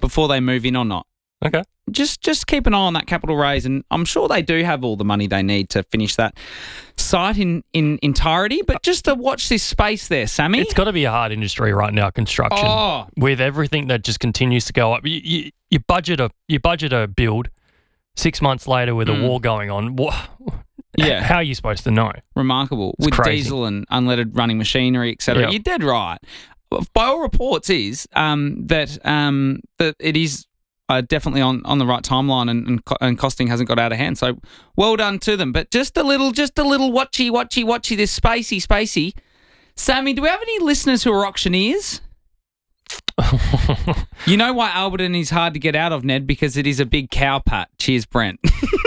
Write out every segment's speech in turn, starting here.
before they move in or not. Okay. Just keep an eye on that capital raise, and I'm sure they do have all the money they need to finish that site in entirety. But just to watch this space there, Sammy. It's got to be a hard industry right now, construction. Oh. With everything that just continues to go up. You budget a build 6 months later with a war going on. Yeah. How are you supposed to know? Remarkable. It's with crazy. Diesel and unleaded running machinery, etc. Yep. You're dead right. By all reports is that it is definitely on the right timeline and costing hasn't got out of hand. So well done to them. But just a little watchy this spacey. Sammy, do we have any listeners who are auctioneers? You know why Alberton is hard to get out of, Ned? Because it is a big cow pat. Cheers, Brent.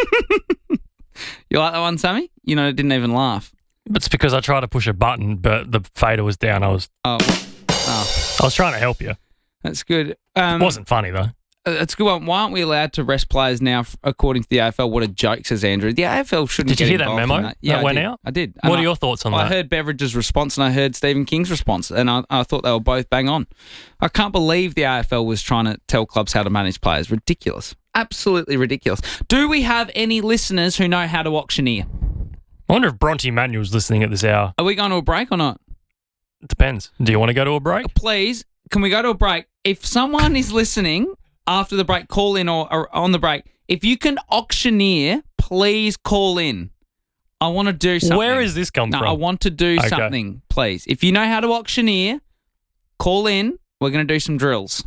You like that one, Sammy? You know, didn't even laugh. It's because I tried to push a button, but the fader was down. I was trying to help you. That's good. It wasn't funny, though. That's a good one. Why aren't we allowed to rest players now, according to the AFL? What a joke, says Andrew. The AFL shouldn't Did you get hear that involved memo in that. Yeah, that went did. out? I did. What are your thoughts on that? I heard Beveridge's response and I heard Stephen King's response, and I thought they were both bang on. I can't believe the AFL was trying to tell clubs how to manage players. Ridiculous. Absolutely ridiculous. Do we have any listeners who know how to auctioneer? I wonder if Bronte Manuel's listening at this hour. Are we going to a break or not? It depends. Do you want to go to a break? Please, can we go to a break? If someone is listening after the break, call in or on the break. If you can auctioneer, please call in. I want to do something. Where has this come from? I want to do something, please. If you know how to auctioneer, call in. We're going to do some drills.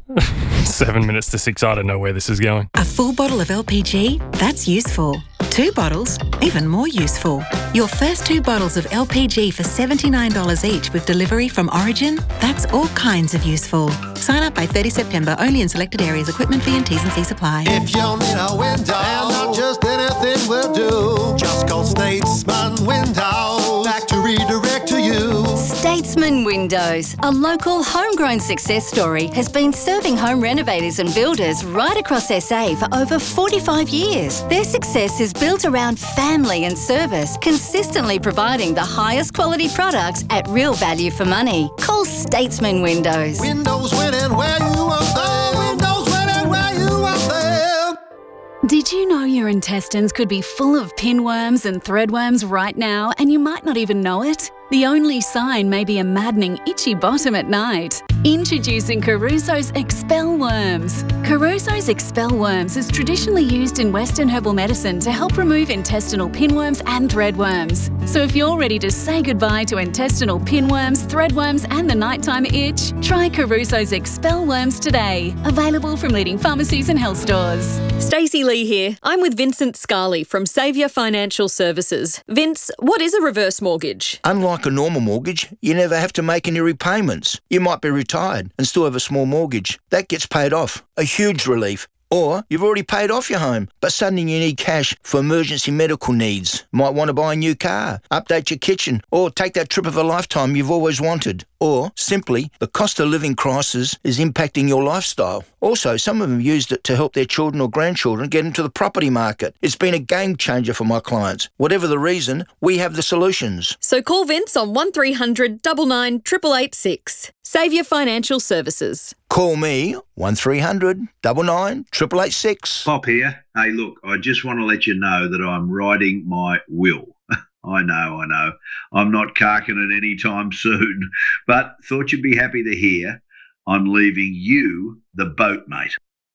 7 minutes to 6. I don't know where this is going. A full bottle of LPG? That's useful. 2 bottles? Even more useful. Your first 2 bottles of LPG for $79 each with delivery from Origin? That's all kinds of useful. Sign up by 30 September only in selected areas. Equipment fee and T's and C's apply. If you need a window, and not just anything will do, just call Statesman Windows. Factory direct to you. Statesman Windows, a local homegrown success story, has been serving home renovators and builders right across SA for over 45 years. Their success is built around family and service, consistently providing the highest quality products at real value for money. Call Statesman Windows. Windows winning where you want them. Windows winning where you want them. Did you know your intestines could be full of pinworms and threadworms right now and you might not even know it? The only sign may be a maddening itchy bottom at night. Introducing Caruso's Expel Worms. Caruso's Expel Worms is traditionally used in Western herbal medicine to help remove intestinal pinworms and threadworms. So if you're ready to say goodbye to intestinal pinworms, threadworms and the nighttime itch, try Caruso's Expel Worms today. Available from leading pharmacies and health stores. Stacey Lee here. I'm with Vincent Scarley from Saviour Financial Services. Vince, what is a reverse mortgage? Unlike a normal mortgage, you never have to make any repayments. You might be retired and still have a small mortgage. That gets paid off. A huge relief. Or you've already paid off your home, but suddenly you need cash for emergency medical needs. Might want to buy a new car, update your kitchen, or take that trip of a lifetime you've always wanted. Or, simply, the cost of living crisis is impacting your lifestyle. Also, some of them used it to help their children or grandchildren get into the property market. It's been a game changer for my clients. Whatever the reason, we have the solutions. So call Vince on 1300 99 886. Saviour Financial Services. Call me, 1300 99 886. Pop here. Hey, look, I just want to let you know that I'm writing my will. I know. I'm not carking it anytime soon, but thought you'd be happy to hear I'm leaving you the boat, mate.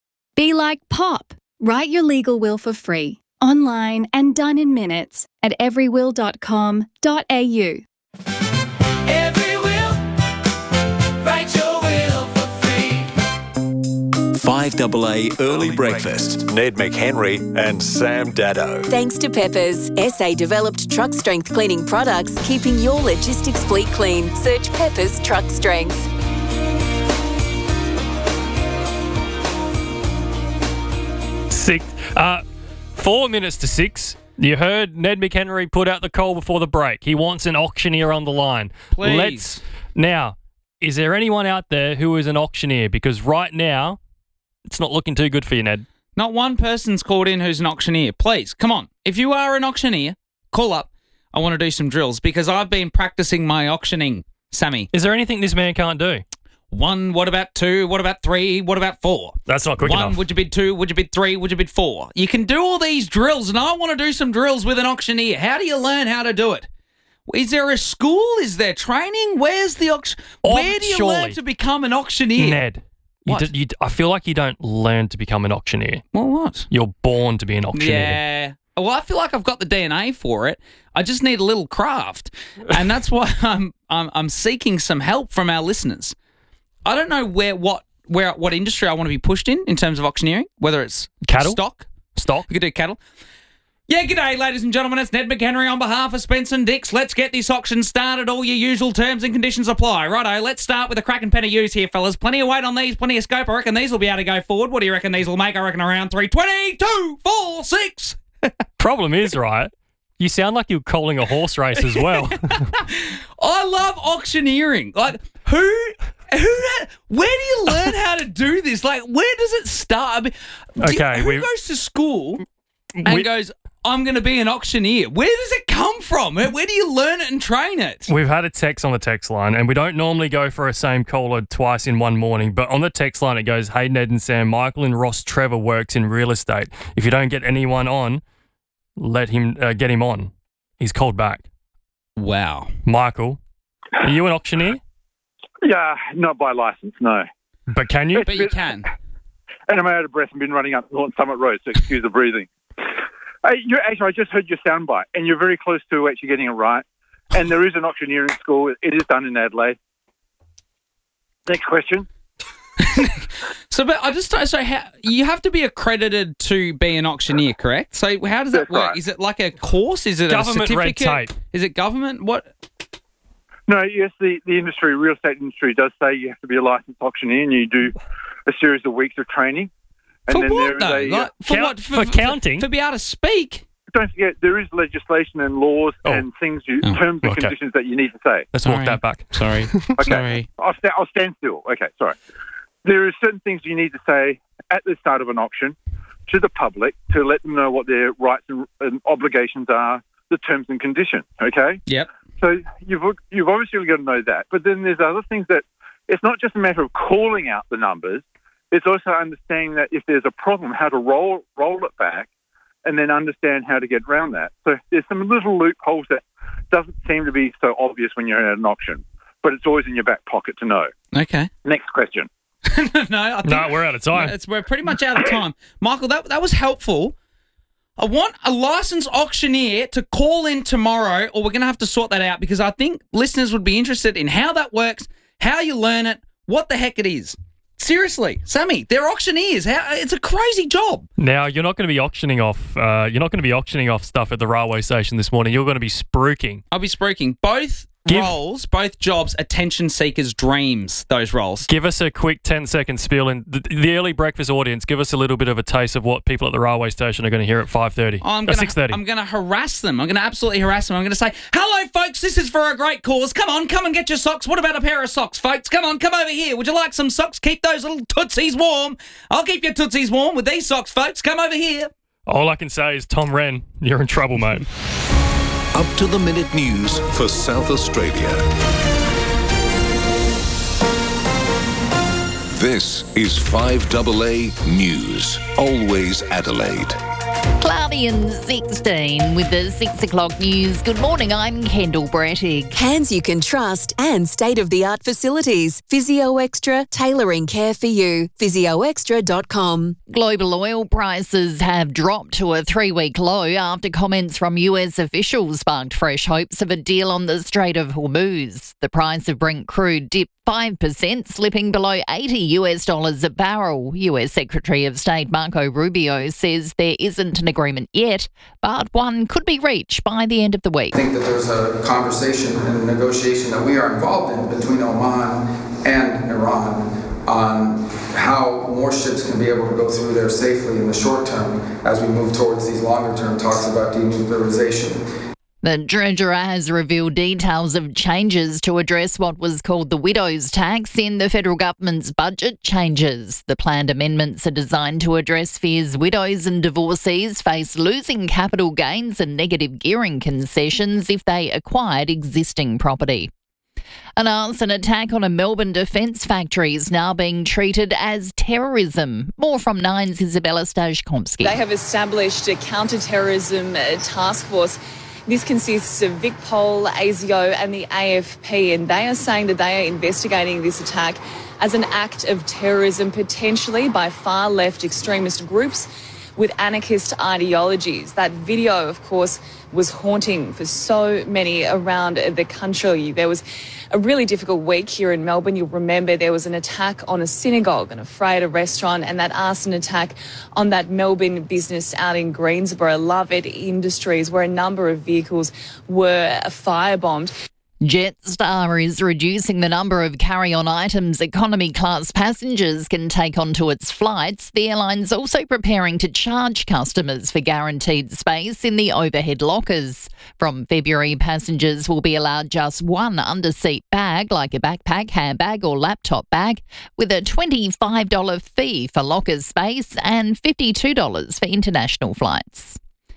Be like Pop. Write your legal will for free, online and done in minutes at everywill.com.au. Every will, write your will for free. 5AA Early Breakfast. Ned McHenry and Sam Daddo. Thanks to Peppers, SA-developed truck strength cleaning products, keeping your logistics fleet clean. Search Peppers Truck Strength. 4 minutes to 6. You heard Ned McHenry put out the call before the break. He wants an auctioneer on the line. Please. Now, is there anyone out there who is an auctioneer? Because right now, it's not looking too good for you, Ned. Not one person's called in who's an auctioneer. Please, come on. If you are an auctioneer, call up. I want to do some drills because I've been practicing my auctioning, Sammy. Is there anything this man can't do? 1, what about 2, what about 3, what about 4? That's not quick 1, enough. would you bid 2, would you bid 3, would you bid 4? You can do all these drills, and I want to do some drills with an auctioneer. How do you learn how to do it? Is there a school? Is there training? Where's the auction? Where do you learn to become an auctioneer? Ned, I feel like you don't learn to become an auctioneer. Well, what? You're born to be an auctioneer. Yeah. Well, I feel like I've got the DNA for it. I just need a little craft, and that's why I'm seeking some help from our listeners. I don't know what industry I want to be pushed in terms of auctioneering. Whether it's cattle, stock. You could do cattle. Yeah, g'day, ladies and gentlemen. It's Ned McHenry on behalf of Spence & Dix. Let's get this auction started. All your usual terms and conditions apply. Righto, let's start with a cracking pen of use here, fellas. Plenty of weight on these, plenty of scope. I reckon these will be able to go forward. What do you reckon these will make? I reckon around 320, 2, 4, 6. Problem is, right, you sound like you're calling a horse race as well. I love auctioneering. Like, where do you learn how to do this? Like, where does it start? I mean, who goes to school and goes, I'm going to be an auctioneer? Where does it come from? Where do you learn it and train it? We've had a text on the text line, and we don't normally go for a same caller twice in one morning, but on the text line it goes, hey, Ned and Sam, Michael and Ross Trevor works in real estate. If you don't get anyone on, let him get him on. He's called back. Wow. Michael, are you an auctioneer? Yeah, not by license, no. But can you? But you can. And I'm out of breath and been running up North Summit Road, so excuse the breathing. Actually, I just heard your soundbite, and you're very close to actually getting it right. And there is an auctioneering school. It is done in Adelaide. Next question. You have to be accredited to be an auctioneer, correct? So how does that work? Right. Is it like a course? Is it government a certificate? red tape? Is it government? What? No, yes, the industry, real estate industry, does say you have to be a licensed auctioneer, and you do a series of weeks of training. And For then what, though? For counting? To be able to speak? Don't forget, there is legislation and laws and things, terms and conditions that you need to say. Let's walk that back. Sorry. Okay. I'll stand still. Okay, sorry. There are certain things you need to say at the start of an auction to the public to let them know what their rights and obligations are, the terms and conditions, okay? Yep. So you've obviously got to know that. But then there's other things that it's not just a matter of calling out the numbers. It's also understanding that if there's a problem, how to roll it back and then understand how to get around that. So there's some little loopholes that doesn't seem to be so obvious when you're at an auction, but it's always in your back pocket to know. Okay. Next question. No, we're out of time. We're pretty much out of time. Michael, that was helpful. I want a licensed auctioneer to call in tomorrow, or we're going to have to sort that out because I think listeners would be interested in how that works, how you learn it, what the heck it is. Seriously, Sammy, they're auctioneers. It's a crazy job. Now, you're not going to be auctioning off. You're not going to be auctioning off stuff at the railway station this morning. You're going to be spruiking. I'll be spruiking. Both roles, both jobs, attention seekers' dreams. Those roles. Give us a quick 10-second spiel, and the early breakfast audience. Give us a little bit of a taste of what people at the railway station are going to hear at 5:30. 6:30. I'm going to harass them. I'm going to absolutely harass them. I'm going to say, "Hello, folks. This is for a great cause. Come and get your socks. What about a pair of socks, folks? Come over here. Would you like some socks? Keep those little tootsies warm. I'll keep your tootsies warm with these socks, folks. Come over here." All I can say is, Tom Wren, you're in trouble, mate. Up-to-the-minute news for South Australia. This is 5AA News. Always Adelaide. Cloudy and 16 with the 6 o'clock news. Good morning, I'm Kendall Brettig. Hands you can trust and state-of-the-art facilities. Physio Extra, tailoring care for you. PhysioExtra.com. Global oil prices have dropped to a 3-week low after comments from US officials sparked fresh hopes of a deal on the Strait of Hormuz. The price of Brent crude dipped 5%, slipping below $80 a barrel. US Secretary of State Marco Rubio says there isn't an agreement yet, but one could be reached by the end of the week. I think that there's a conversation and a negotiation that we are involved in between Oman and Iran on how more ships can be able to go through there safely in the short term as we move towards these longer term talks about denuclearization. The Treasurer has revealed details of changes to address what was called the widow's tax in the federal government's budget changes. The planned amendments are designed to address fears widows and divorcees face losing capital gains and negative gearing concessions if they acquired existing property. An arson attack on a Melbourne defence factory is now being treated as terrorism. More from Nine's Isabella Stajkomski. They have established a counter-terrorism task force. This consists of VicPol, ASIO and the AFP, and they are saying that they are investigating this attack as an act of terrorism, potentially by far-left extremist groups with anarchist ideologies. That video, of course, was haunting for so many around the country. There was a really difficult week here in Melbourne. You'll remember there was an attack on a synagogue, an Ephrata restaurant, and that arson attack on that Melbourne business out in Greensboro, Lovett Industries, where a number of vehicles were firebombed. Jetstar is reducing the number of carry-on items economy class passengers can take onto its flights. The airline's also preparing to charge customers for guaranteed space in the overhead lockers. From February, passengers will be allowed just one under-seat bag, like a backpack, handbag or laptop bag, with a $25 fee for locker space and $52 for international flights.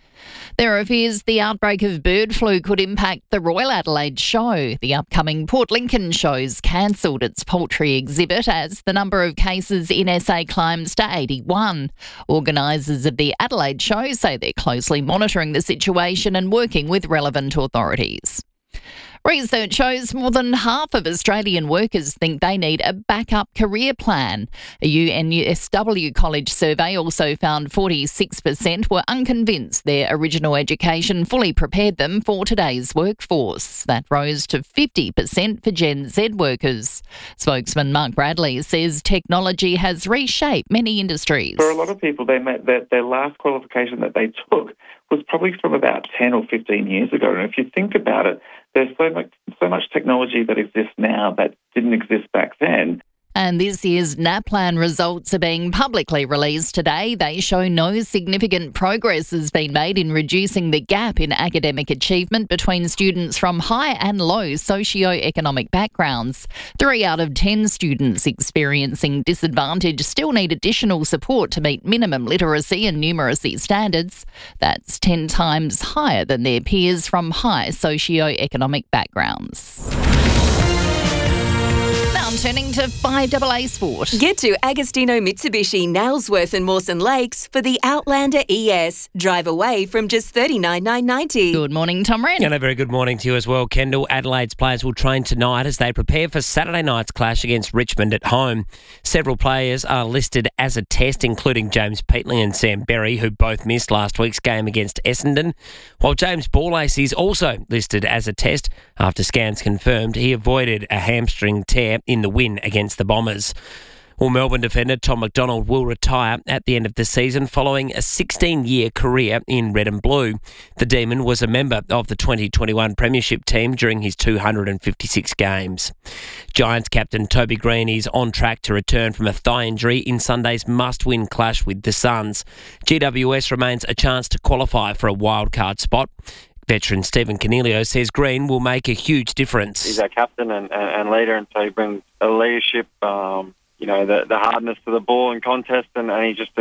There are fears the outbreak of bird flu could impact the Royal Adelaide show. The upcoming Port Lincoln show's cancelled its poultry exhibit as the number of cases in SA climbs to 81. Organisers of the Adelaide show say they're closely monitoring the situation and working with relevant authorities. Research shows more than half of Australian workers think they need a backup career plan. A UNSW college survey also found 46% were unconvinced their original education fully prepared them for today's workforce. That rose to 50% for Gen Z workers. Spokesman Mark Bradley says technology has reshaped many industries. For a lot of people, their last qualification that they took was probably from about 10 or 15 years ago. And if you think about it, there's so much technology that exists now that didn't exist back then. And this year's NAPLAN results are being publicly released today. They show no significant progress has been made in reducing the gap in academic achievement between students from high and low socio-economic backgrounds. 3 out of 10 students experiencing disadvantage still need additional support to meet minimum literacy and numeracy standards. That's 10 times higher than their peers from high socio-economic backgrounds. Now turning to 5AA Sport. Get to Agostino Mitsubishi, Nailsworth and Mawson Lakes for the Outlander ES. Drive away from just $39,990. Good morning, Tom Wren. And a very good morning to you as well, Kendall. Adelaide's players will train tonight as they prepare for Saturday night's clash against Richmond at home. Several players are listed as a test, including James Peatley and Sam Berry, who both missed last week's game against Essendon, while James Borlace is also listed as a test after scans confirmed he avoided a hamstring tear in the win against the Bombers. Well, Melbourne defender Tom McDonald will retire at the end of the season following a 16-year career in red and blue. The Demon was a member of the 2021 Premiership team during his 256 games. Giants captain Toby Green is on track to return from a thigh injury in Sunday's must-win clash with the Suns. GWS remains a chance to qualify for a wildcard spot. Veteran Stephen Canelio says Green will make a huge difference. He's our captain and leader, and so he brings a leadership, the hardness to the ball and contest, and he's just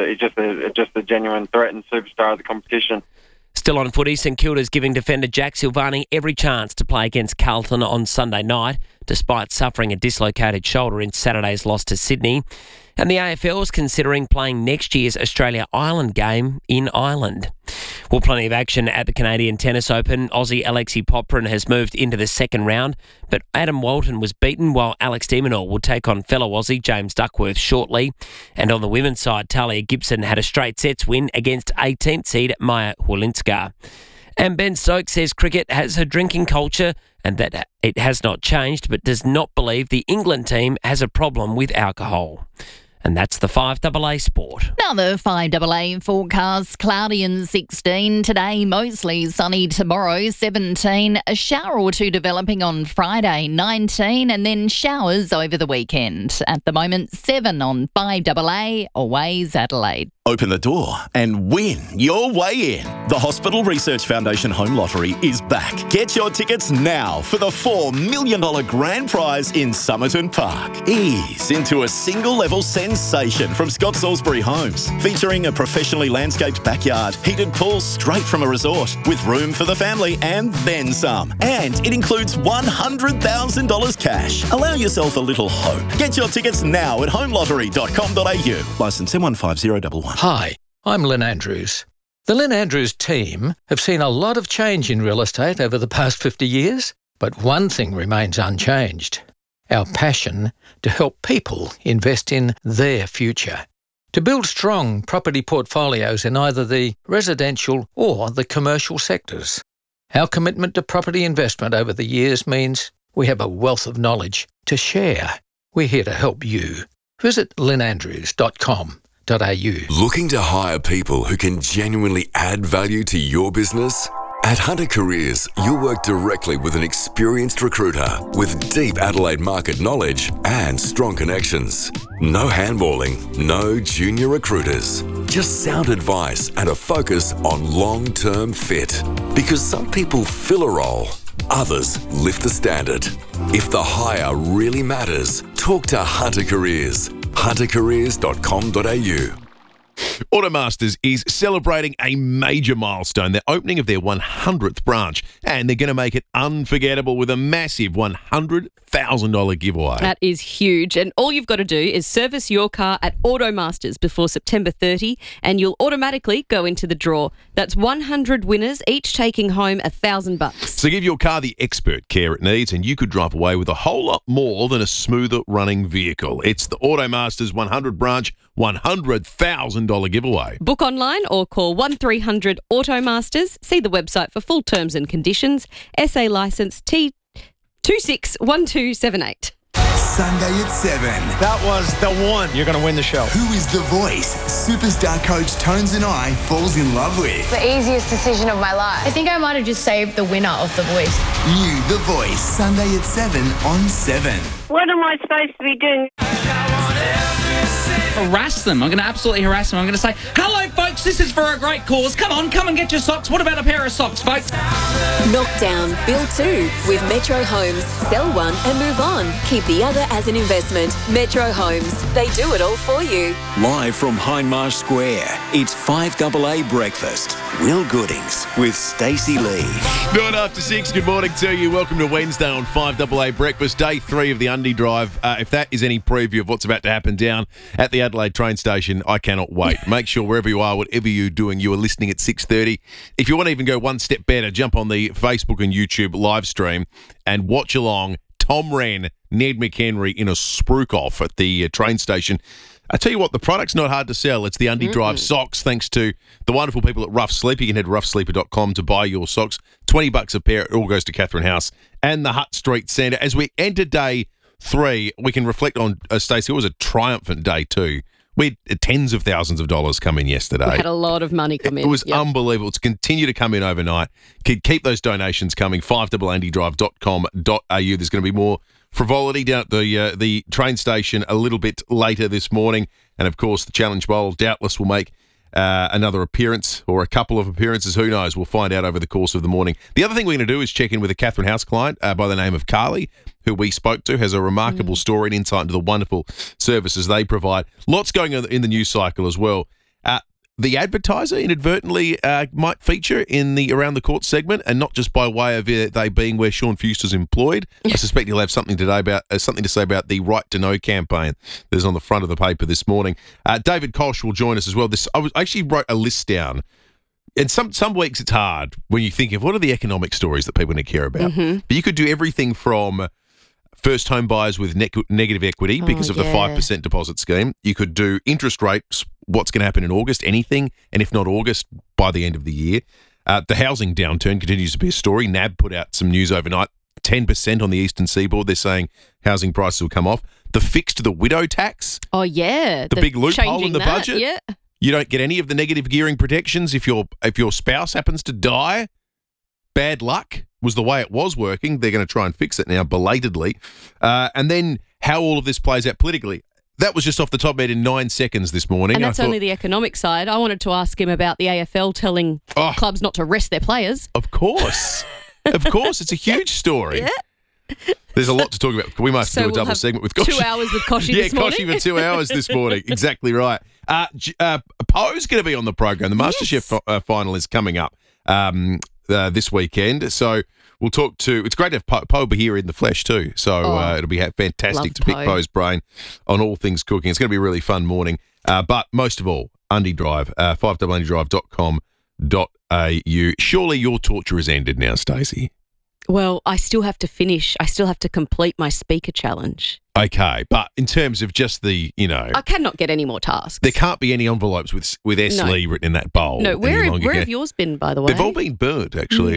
a genuine threat and superstar of the competition. Still on footy, St Kilda's giving defender Jack Silvani every chance to play against Carlton on Sunday night, despite suffering a dislocated shoulder in Saturday's loss to Sydney. And the AFL is considering playing next year's Australia-Ireland game in Ireland. Well, plenty of action at the Canadian Tennis Open. Aussie Alexei Popyrin has moved into the second round, but Adam Walton was beaten, while Alex de Minaur will take on fellow Aussie James Duckworth shortly. And on the women's side, Talia Gibson had a straight sets win against 18th seed Maya Hulinska. And Ben Stokes says cricket has a drinking culture and that it has not changed, but does not believe the England team has a problem with alcohol. And that's the 5AA Sport. Now the 5AA forecast, cloudy and 16. Today, mostly sunny. Tomorrow, 17. A shower or two developing on Friday, 19. And then showers over the weekend. At the moment, 7 on 5AA, Always Adelaide. Open the door and win your way in. The Hospital Research Foundation Home Lottery is back. Get your tickets now for the $4 million grand prize in Somerton Park. Ease into a single-level St sensation from Scott Salisbury Homes, featuring a professionally landscaped backyard, heated pool straight from a resort, with room for the family and then some. And it includes $100,000 cash. Allow yourself a little hope. Get your tickets now at homelottery.com.au. Licence M15011. Hi, I'm Lynn Andrews. The Lynn Andrews team have seen a lot of change in real estate over the past 50 years, but one thing remains unchanged: our passion to help people invest in their future, to build strong property portfolios in either the residential or the commercial sectors. Our commitment to property investment over the years means we have a wealth of knowledge to share. We're here to help you. Visit lynnandrews.com.au. Looking to hire people who can genuinely add value to your business? At Hunter Careers, you'll work directly with an experienced recruiter with deep Adelaide market knowledge and strong connections. No handballing, no junior recruiters. Just sound advice and a focus on long-term fit. Because some people fill a role, others lift the standard. If the hire really matters, talk to Hunter Careers. huntercareers.com.au. Automasters is celebrating a major milestone, the opening of their 100th branch, and they're going to make it unforgettable with a massive $100,000 giveaway. That is huge, and all you've got to do is service your car at Automasters before September 30 and you'll automatically go into the draw. That's 100 winners, each taking home $1,000. So give your car the expert care it needs and you could drive away with a whole lot more than a smoother running vehicle. It's the Automasters 100 branch $100,000 giveaway. Book online or call 1300 Automasters. See the website for full terms and conditions. SA licence T261278. Sunday at 7. That was the one. You're going to win the show. Who is the voice superstar coach Tones and I falls in love with? The easiest decision of my life. I think I might have just saved the winner of The Voice. You, The Voice, Sunday at 7 on 7. What am I supposed to be doing? Harass them. I'm going to absolutely harass them. I'm going to say, hello, folks, this is for a great cause. Come and get your socks. What about a pair of socks, folks? Knock down, build two with Metro Homes. Sell one and move on. Keep the other as an investment. Metro Homes. They do it all for you. Live from Hindmarsh Square, it's 5AA Breakfast. Will Goodings with Stacey Lee. 6:09. Good morning to you. Welcome to Wednesday on 5AA Breakfast, day 3 of the Undie Drive. If that is any preview of what's about to happen down at the Adelaide train station, I cannot wait. Make sure wherever you are, whatever you're doing, you are listening at 6:30. If you want to even go one step better, jump on the Facebook and YouTube live stream and watch along. Tom Wren, Ned McHenry in a spruik off at the train station. I tell you what, the product's not hard to sell. It's the Undie Drive socks, thanks to the wonderful people at Rough Sleep. You can head to roughsleeper.com to buy your socks. $20 a pair. It all goes to Catherine House and the Hutt Street Centre. As we enter day 3, we can reflect on, Stacey, it was a triumphant day too. We had tens of thousands of dollars come in yesterday. We had a lot of money come in. It was unbelievable. It's continued to come in overnight. Keep those donations coming. 5AANdyDrive.com.au. There's going to be more frivolity down at the train station a little bit later this morning. And, of course, the Challenge Bowl doubtless will make another appearance or a couple of appearances. Who knows? We'll find out over the course of the morning. The other thing we're going to do is check in with a Catherine House client by the name of Carly, who we spoke to, has a remarkable story and insight into the wonderful services they provide. Lots going on in the news cycle as well. The advertiser inadvertently might feature in the Around the Court segment, and not just by way of they being where Sean Fuster's employed. I suspect he'll have something today about something to say about the Right to Know campaign that's on the front of the paper this morning. David Kolsch will join us as well. I actually wrote a list down. And some weeks it's hard when you think of what are the economic stories that people need to care about. Mm-hmm. But you could do everything from first home buyers with negative equity because of the 5% deposit scheme. You could do interest rates, what's going to happen in August, anything, and if not August, by the end of the year. The housing downturn continues to be a story. NAB put out some news overnight, 10% on the eastern seaboard. They're saying housing prices will come off. The fix to the widow tax. Oh, yeah. The big loophole in the budget. Yeah. You don't get any of the negative gearing protections if your spouse happens to die. Bad luck was the way it was working. They're going to try and fix it now belatedly. And then how all of this plays out politically. That was just off the top of my head in 9 seconds this morning. And that's only the economic side. I wanted to ask him about the AFL telling clubs not to rest their players. Of course. Of course. It's a huge story. Yeah. There's a lot to talk about. We must do a we'll double have segment with Koshi. 2 hours with Koshi this morning. Yeah, Koshi for 2 hours this morning. Exactly right. Poe's going to be on the program. The MasterChef final is coming up this weekend. So we'll talk to... It's great to have Poe be here in the flesh too. So it'll be fantastic to pick Poe's brain on all things cooking. It's going to be a really fun morning. But most of all, Undy Drive, 5doublendydrive.com.au. Surely your torture has ended now, Stacey. Well, I still have to finish. I still have to complete my speaker challenge. Okay, but in terms of just the, I cannot get any more tasks. There can't be any envelopes with S. No. Lee written in that bowl. No, where have yours been, by the way? They've all been burnt, actually.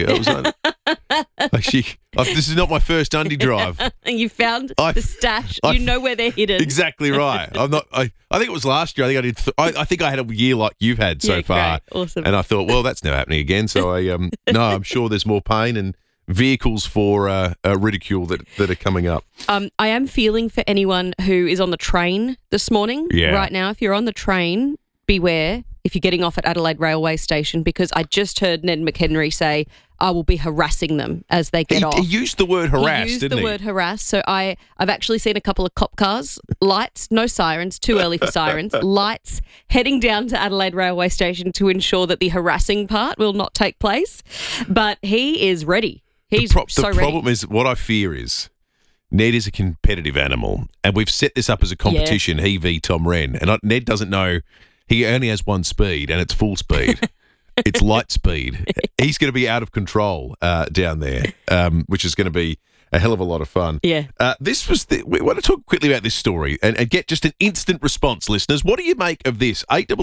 This is not my first Undy Drive. You found the stash. You know where they're hidden. Exactly right. I think it was last year. I think I did. I think I had a year like you've had so far. Great. Awesome. And I thought, well, that's never happening again. So I'm sure there's more pain and vehicles for ridicule that are coming up. I am feeling for anyone who is on the train this morning. Yeah. Right now, if you're on the train, beware if you're getting off at Adelaide Railway Station, because I just heard Ned McHenry say, I will be harassing them as they get off. He used the word harass, He used didn't the word harass. So I've actually seen a couple of cop cars, lights, no sirens, too early for sirens, lights heading down to Adelaide Railway Station to ensure that the harassing part will not take place. But he is ready. He's the ready. problem is, what I fear is, Ned is a competitive animal, and we've set this up as a competition, he v Tom Wren, and Ned doesn't know, he only has one speed, and it's full speed. It's light speed. He's going to be out of control down there, which is going to be a hell of a lot of fun. Yeah. We want to talk quickly about this story and get just an instant response, listeners. What do you make of this?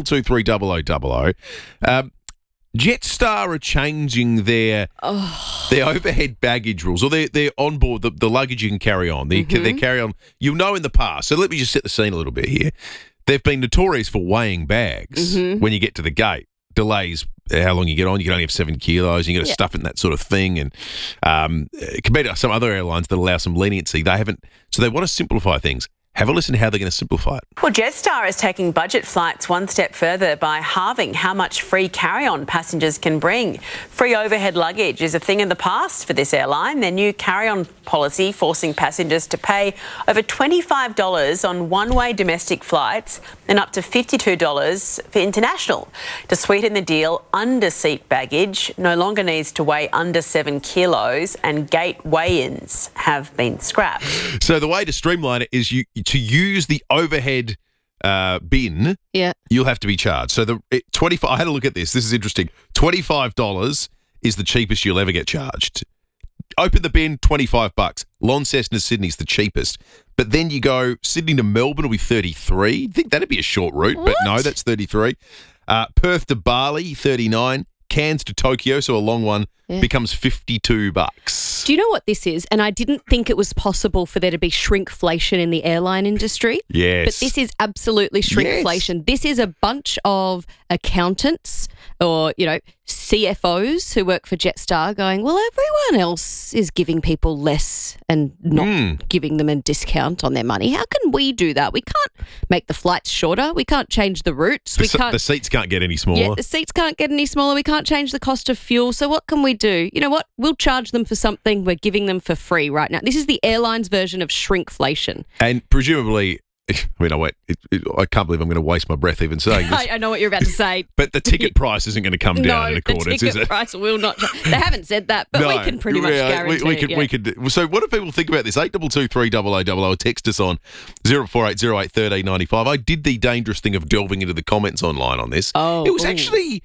8223 0000. Jetstar are changing their overhead baggage rules, or their onboard, the luggage you can carry on. They carry on. You'll know in the past. So let me just set the scene a little bit here. They've been notorious for weighing bags when you get to the gate. Delays how long you get on. You can only have 7 kilos. You got to stuff it in that sort of thing. And compared to some other airlines that allow some leniency, they haven't. So they want to simplify things. Have a listen to how they're going to simplify it. Well, Jetstar is taking budget flights one step further by halving how much free carry-on passengers can bring. Free overhead luggage is a thing of the past for this airline. Their new carry-on policy forcing passengers to pay over $25 on one-way domestic flights and up to $52 for international. To sweeten the deal, under-seat baggage no longer needs to weigh under 7 kilos, and gate weigh-ins have been scrapped. So the way to streamline it is to use the overhead bin, you'll have to be charged. So 25. I had a look at this. This is interesting. $25 is the cheapest you'll ever get charged. Open the bin, $25. Launceston to Sydney's the cheapest. But then you go Sydney to Melbourne will be $33. I think that'd be a short route, but no, that's $33. Perth to Bali, $39. Cairns to Tokyo, so a long one, becomes $52. Do you know what this is? And I didn't think it was possible for there to be shrinkflation in the airline industry. Yes. But this is absolutely shrinkflation. Yes. This is a bunch of accountants or, CFOs who work for Jetstar going, well, everyone else is giving people less and not giving them a discount on their money. How can we do that? We can't make the flights shorter. We can't change the routes. The seats can't get any smaller. Yeah, the seats can't get any smaller. We can't change the cost of fuel. So what can we do? You know what? We'll charge them for something we're giving them for free right now. This is the airline's version of shrinkflation. And presumably... I can't believe I'm going to waste my breath even saying this. I know what you're about to say. But the ticket price isn't going to come down in accordance, is it? The ticket price will not. They haven't said that, but we can pretty much guarantee we could. So what do people think about this? 8223 0000. Text us on 0480 1395. I did the dangerous thing of delving into the comments online on this. Oh, it was actually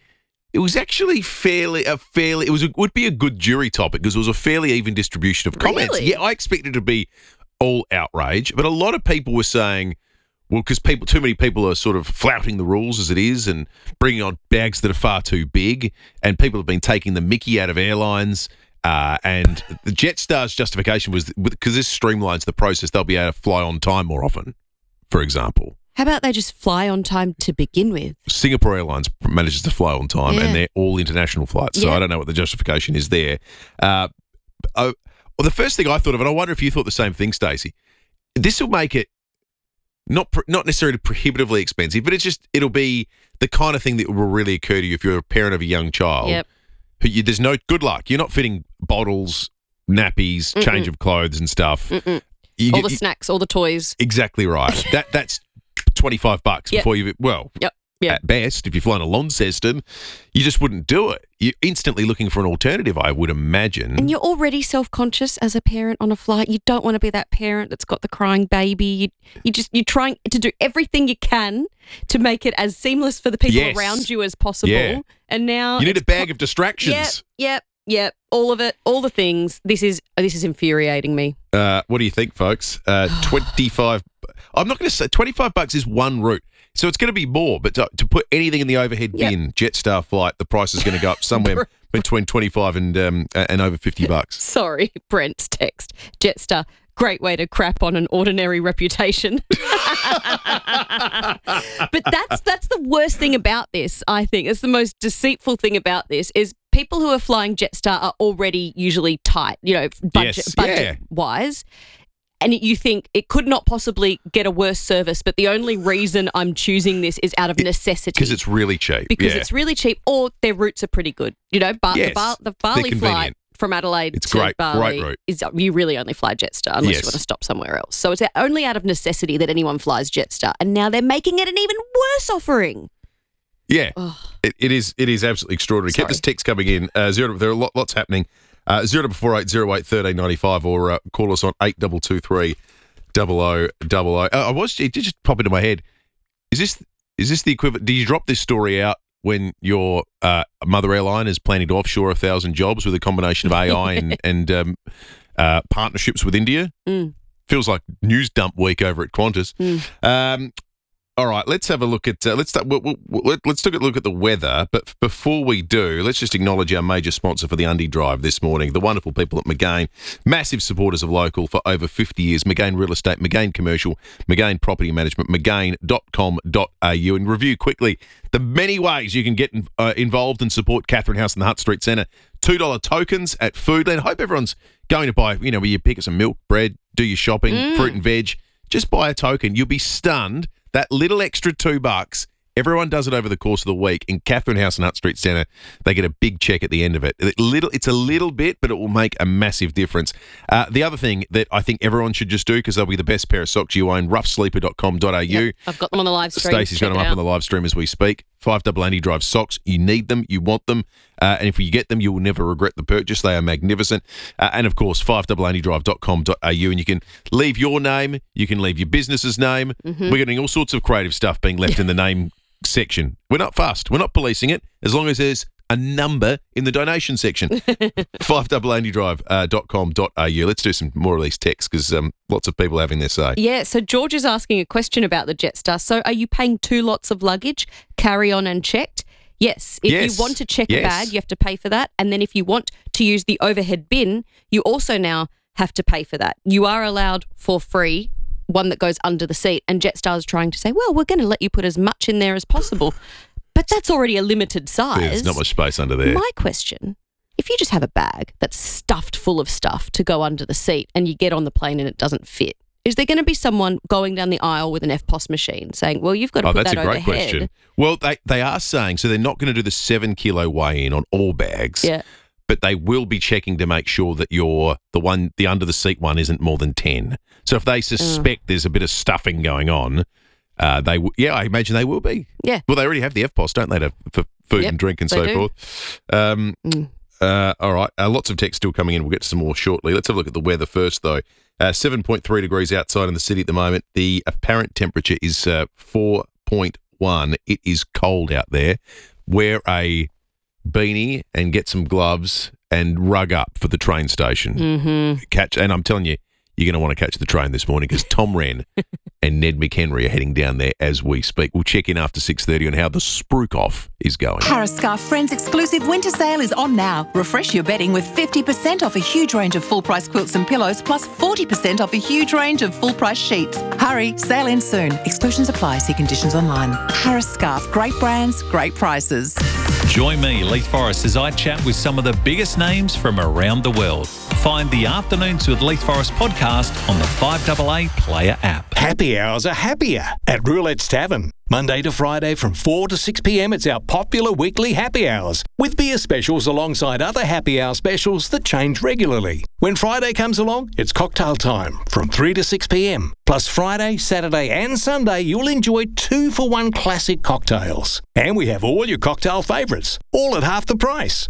fairly. It would be a good jury topic because it was a fairly even distribution of comments. Really? Yeah, I expected it to be all outrage, but a lot of people were saying, well, because too many people are sort of flouting the rules as it is and bringing on bags that are far too big, and people have been taking the mickey out of airlines. And the Jetstar's justification was because this streamlines the process, they'll be able to fly on time more often, for example. How about they just fly on time to begin with? Singapore Airlines manages to fly on time, and they're all international flights, so I don't know what the justification is there. Well, the first thing I thought of, and I wonder if you thought the same thing, Stacey, this will make it not necessarily prohibitively expensive, but it'll be the kind of thing that will really occur to you if you're a parent of a young child. Yep. There's no good luck. You're not fitting bottles, nappies, change of clothes and stuff. All the snacks, all the toys. Exactly right. That's $25 before you. Well, at best, if you're flying a Launceston, you just wouldn't do it. You're instantly looking for an alternative, I would imagine. And you're already self-conscious as a parent on a flight. You don't want to be that parent that's got the crying baby. You're trying to do everything you can to make it as seamless for the people around you as possible. Yeah. And now you need a bag of distractions. Yep. All of it, all the things. This is infuriating me. What do you think, folks? 25. I'm not going to say $25 is one route. So it's going to be more, but to put anything in the overhead bin, Jetstar flight, the price is going to go up somewhere between $25 and over $50. Sorry, Brent's text. Jetstar, great way to crap on an ordinary reputation. But that's the worst thing about this, I think. It's the most deceitful thing about this is people who are flying Jetstar are already usually tight, budget-wise. And you think it could not possibly get a worse service, but the only reason I'm choosing this is out of necessity. Because it's really cheap. Because it's really cheap, or their routes are pretty good. You know, the Bali flight from Adelaide to Bali, route. You really only fly Jetstar unless you want to stop somewhere else. So it's only out of necessity that anyone flies Jetstar. And now they're making it an even worse offering. Yeah, it is absolutely extraordinary. Keep this text coming in. There are lots happening. 0448 08 1395 or call us on 8223 0000. It just pop into my head. Is this the equivalent? Do you drop this story out when your mother airline is planning to offshore 1,000 jobs with a combination of AI and partnerships with India? Feels like news dump week over at Qantas. All right, let's have a look at let's take a look at the weather. But before we do, let's just acknowledge our major sponsor for the Undy Drive this morning, the wonderful people at McGain, massive supporters of local for over 50 years. McGain Real Estate, McGain Commercial, McGain Property Management, McGain.com.au. And review quickly the many ways you can get involved and support Catherine House in the Hutt Street Centre. $2 tokens at Foodland. Hope everyone's going to buy. Where you pick up some milk, bread, do your shopping, fruit and veg. Just buy a token. You'll be stunned. That little extra $2, everyone does it over the course of the week. In Catherine House and Hutt Street Centre, they get a big check at the end of it. It's a little bit, but it will make a massive difference. The other thing that I think everyone should just do, because they'll be the best pair of socks you own, roughsleeper.com.au. Yep, I've got them on the live stream. Stacey's got them up on the live stream as we speak. 5 Andy Drive socks. You need them. You want them. And if you get them, you will never regret the purchase. They are magnificent. And, of course, 5andydrive.com.au. And you can leave your name. You can leave your business's name. We're getting all sorts of creative stuff being left in the name section. We're not fussed. We're not policing it as long as there's a number in the donation section. 5andydrive.com.au. Let's do some more of these texts because lots of people having their say. Yeah, so George is asking a question about the Jetstar. So are you paying 2 lots of luggage, carry-on and checked? Yes. If you want to check a bag, you have to pay for that. And then if you want to use the overhead bin, you also now have to pay for that. You are allowed for free one that goes under the seat. And Jetstar is trying to say, well, we're going to let you put as much in there as possible. But that's already a limited size. There's not much space under there. My question, if you just have a bag that's stuffed full of stuff to go under the seat and you get on the plane and it doesn't fit, is there going to be someone going down the aisle with an FPOS machine saying, well, you've got to put that overhead? That's a great question. Well, they are saying, so they're not going to do the 7-kilo weigh-in on all bags. Yeah. But they will be checking to make sure that the under the seat one isn't more than 10. So if they suspect there's a bit of stuffing going on, I imagine they will be. Yeah. Well, they already have the FPOS, don't they, for food and drink and so forth. All right. Lots of text still coming in. We'll get to some more shortly. Let's have a look at the weather first, though. 7.3 degrees outside in the city at the moment. The apparent temperature is 4.1. It is cold out there. Wear a beanie and get some gloves and rug up for the train station. And I'm telling you, you're going to want to catch the train this morning because Tom Wren and Ned McHenry are heading down there as we speak. We'll check in after 6:30 on how the Spruik Off is going. Harris Scarf Friends exclusive winter sale is on now. Refresh your bedding with 50% off a huge range of full-price quilts and pillows plus 40% off a huge range of full-price sheets. Hurry, sale ends soon. Exclusions apply. See conditions online. Harris Scarf. Great brands, great prices. Join me, Leith Forrest, as I chat with some of the biggest names from around the world. Find the Afternoons with Leith Forrest podcast on the 5AA Player app. Happy hours are happier at Roulette's Tavern. Monday to Friday from 4 to 6 p.m, it's our popular weekly happy hours, with beer specials alongside other happy hour specials that change regularly. When Friday comes along, it's cocktail time from 3 to 6 p.m. Plus Friday, Saturday and Sunday, you'll enjoy 2-for-1 classic cocktails. And we have all your cocktail favourites, all at half the price.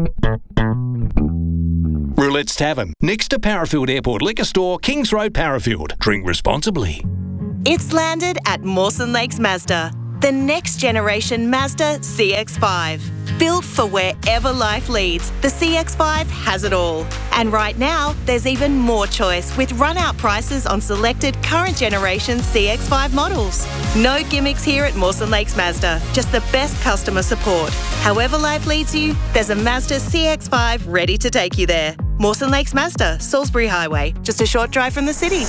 Roulette's Tavern, next to Parafield Airport Liquor Store, Kings Road, Parafield. Drink responsibly. It's landed at Mawson Lakes Mazda, the next generation Mazda CX-5. Built for wherever life leads, the CX-5 has it all. And right now, there's even more choice with run-out prices on selected current generation CX-5 models. No gimmicks here at Mawson Lakes Mazda, just the best customer support. However life leads you, there's a Mazda CX-5 ready to take you there. Mawson Lakes Mazda, Salisbury Highway, just a short drive from the city.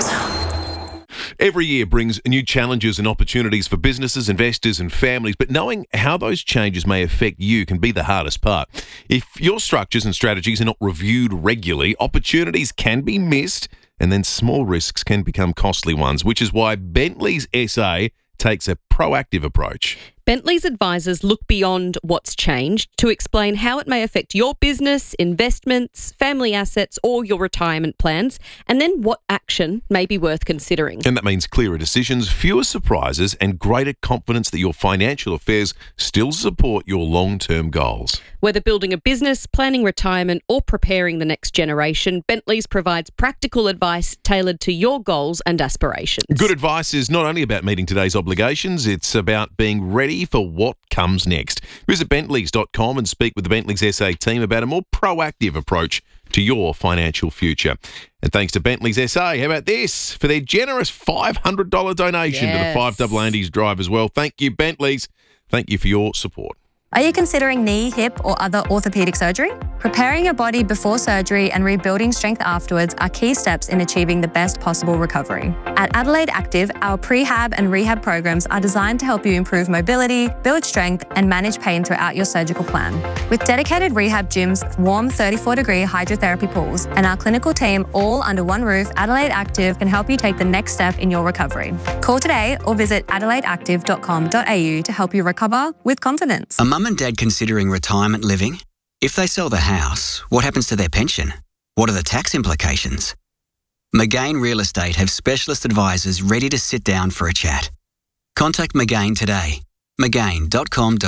Every year brings new challenges and opportunities for businesses, investors and families, but knowing how those changes may affect you can be the hardest part. If your structures and strategies are not reviewed regularly, opportunities can be missed and then small risks can become costly ones, which is why Bentley's SA takes a proactive approach. Bentley's advisors look beyond what's changed to explain how it may affect your business, investments, family assets, or your retirement plans, and then what action may be worth considering. And that means clearer decisions, fewer surprises, and greater confidence that your financial affairs still support your long-term goals. Whether building a business, planning retirement, or preparing the next generation, Bentley's provides practical advice tailored to your goals and aspirations. Good advice is not only about meeting today's obligations, it's about being ready for what comes next. Visit Bentleys.com and speak with the Bentley's SA team about a more proactive approach to your financial future. And thanks to Bentley's SA, how about this? For their generous $500 donation to the 5 Andy's Drive as well. Thank you, Bentley's. Thank you for your support. Are you considering knee, hip, or other orthopedic surgery? Preparing your body before surgery and rebuilding strength afterwards are key steps in achieving the best possible recovery. At Adelaide Active, our prehab and rehab programs are designed to help you improve mobility, build strength, and manage pain throughout your surgical plan. With dedicated rehab gyms, warm 34-degree hydrotherapy pools, and our clinical team all under one roof, Adelaide Active can help you take the next step in your recovery. Call today or visit adelaideactive.com.au to help you recover with confidence. Mum and Dad considering retirement living? If they sell the house, what happens to their pension? What are the tax implications? McGain Real Estate have specialist advisors ready to sit down for a chat. Contact McGain today. McGain.com.au.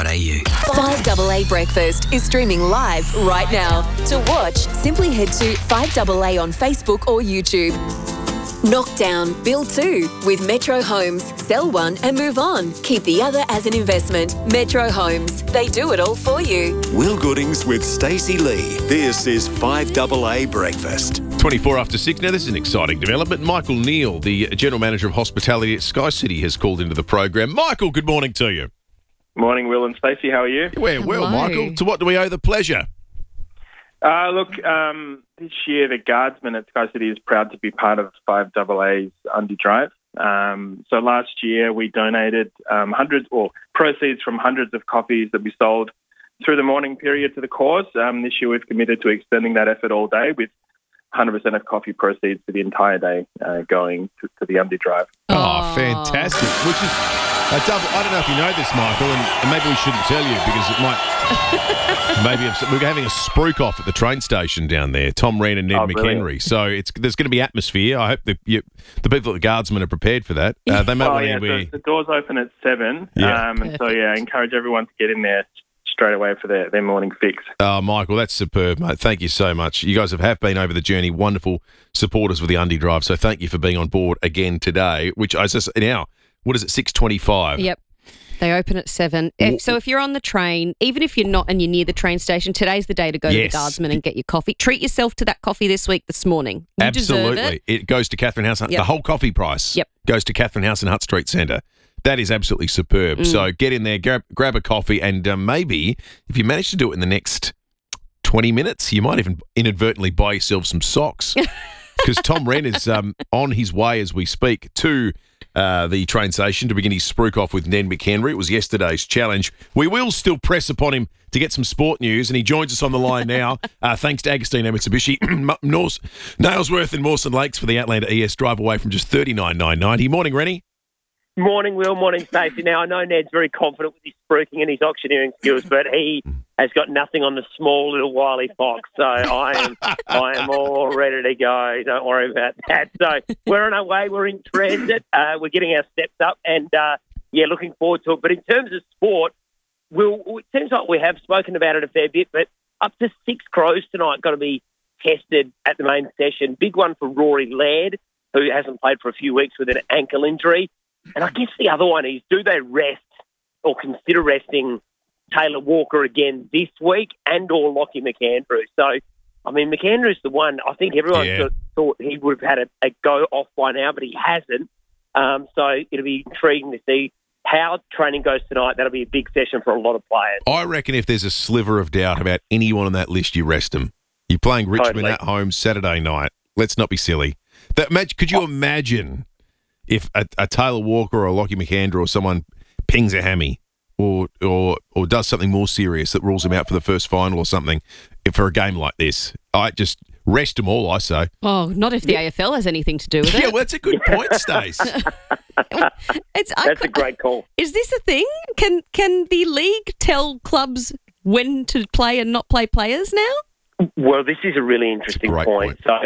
5AA Breakfast is streaming live right now. To watch, simply head to 5AA on Facebook or YouTube. Knock down, build two with Metro Homes. Sell one and move on. Keep the other as an investment. Metro Homes. They do it all for you. Will Goodings with Stacey Lee. This is 5AA Breakfast. 24 after 6. Now, this is an exciting development. Michael Neal, the General Manager of Hospitality at Sky City, has called into the program. Michael, good morning to you. Morning, Will and Stacey. How are you? We're well, Michael. To what do we owe the pleasure? This year the Guardsmen at Sky City is proud to be part of 5AA's Undy Drive. So last year we donated proceeds from hundreds of coffees that we sold through the morning period to the cause. This year we've committed to extending that effort all day with 100% of coffee proceeds for the entire day going to the Undy Drive. Oh, fantastic. Which is a double. I don't know if you know this, Michael, and maybe we shouldn't tell you because it might... maybe we're having a spruik off at the train station down there, Tom Wren and Ned McHenry. So there's going to be atmosphere. I hope the people at the Guardsmen are prepared for that. They might want to be... So the doors open at 7. Yeah. I encourage everyone to get in there straight away for their morning fix. Oh, Michael, that's superb, mate. Thank you so much. You guys have been over the journey, wonderful supporters with the Undy Drive. So thank you for being on board again today, which I just now, what is it, 6:25? Yep. They open at 7. So if you're on the train, even if you're not and you're near the train station, today's the day to go to the Guardsmen and get your coffee. Treat yourself to that coffee this morning. You Absolutely. deserve it. It goes to Catherine House. The whole coffee price goes to Catherine House and Hutt Street Centre. That is absolutely superb. So get in there, grab a coffee, and maybe if you manage to do it in the next 20 minutes, you might even inadvertently buy yourself some socks. Because Tom Wren is on his way as we speak to the train station to begin his spruik off with Ned McHenry. It was yesterday's challenge. We will still press upon him to get some sport news, and he joins us on the line now. Thanks to Agostino Mitsubishi, Nailsworth and Mawson Lakes for the Outlander ES drive away from just $39,990. Morning, Rennie. Morning, Will. Morning, Stacey. Now, I know Ned's very confident with his spruiking and his auctioneering skills, but he has got nothing on the small little wily fox. So I am all ready to go. Don't worry about that. So we're on our way. We're in transit. We're getting our steps up and, looking forward to it. But in terms of sport, it seems like we have spoken about it a fair bit, but up to 6 Crows tonight got to be tested at the main session. Big one for Rory Laird, who hasn't played for a few weeks with an ankle injury. And I guess the other one is, do they rest or consider resting Taylor Walker again this week and or Lockie McAndrew? So, I mean, McAndrew's the one, I think everyone thought he would have had a go off by now, but he hasn't. So it'll be intriguing to see how training goes tonight. That'll be a big session for a lot of players. I reckon if there's a sliver of doubt about anyone on that list, you rest them. You're playing Richmond at home Saturday night. Let's not be silly. Could you imagine if a Taylor Walker or a Lockie McAndrew or someone pings a hammy or does something more serious that rules him out for the first final or something for a game like this? I just rest them all, I say. Oh, not if the AFL has anything to do with it. Yeah, well, that's a good point, Stace. That's a great call. Is this a thing? Can the league tell clubs when to play and not play players now? Well, this is a really interesting point. So,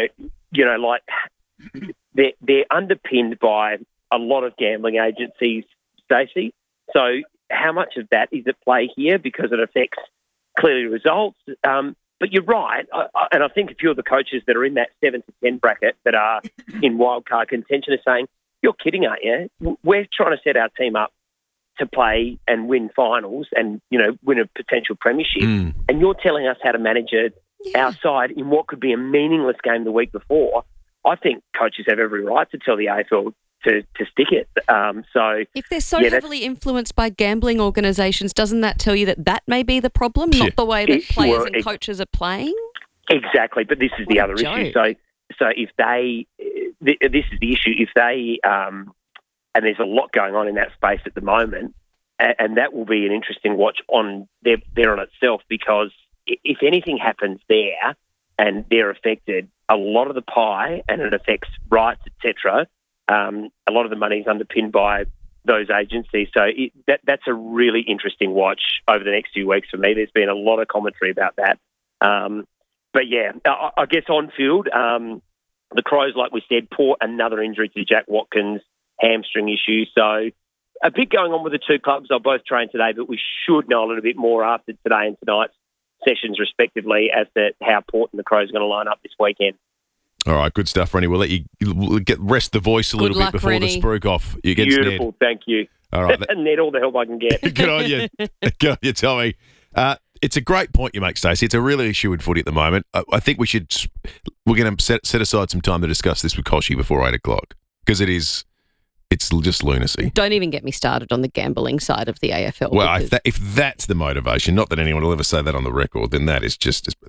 they're underpinned by a lot of gambling agencies, Stacey. So how much of that is at play here because it affects clearly results? But you're right. And I think a few of the coaches that are in that 7 to 10 bracket that are in wildcard contention are saying, you're kidding, aren't you? We're trying to set our team up to play and win finals and, win a potential premiership. And you're telling us how to manage it outside in what could be a meaningless game the week before. I think coaches have every right to tell the AFL to stick it. So if they're so heavily influenced by gambling organisations, doesn't that tell you that may be the problem, not the way that players and coaches are playing? Exactly, but this is the other issue. So if this is the issue. If they and there's a lot going on in that space at the moment, and that will be an interesting watch on there on itself, because if anything happens there and they're affected, a lot of the pie, and it affects rights, etc., a lot of the money is underpinned by those agencies. So that's a really interesting watch over the next few weeks for me. There's been a lot of commentary about that. But yeah, I guess on field, the Crows, like we said, another injury to Jack Watkins, hamstring issue. So a bit going on with the two clubs. They'll both train today, but we should know a little bit more after today and tonight's sessions respectively as to how important the Crows are going to line up this weekend. All right, good stuff, Rennie. We'll let you rest the voice a little bit before Rennie. the spruik off. You get Beautiful, Ned. Thank you. All right, Ned, all the help I can get. Good on you. Good on you, Tommy. It's a great point you make, Stacey. It's a real issue in footy at the moment. I think we're going to set aside some time to discuss this with Koshy before 8 o'clock, because it's just lunacy. Don't even get me started on the gambling side of the AFL. Well, if that's the motivation, not that anyone will ever say that on the record, then that is